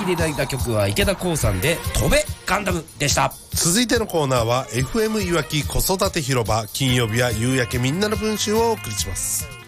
聴いていただいた曲は池田光さんで飛べガンダムでした。 続いてのコーナーは FM いわき子育て広場、金曜日は夕焼けみんなの文集をお送りします。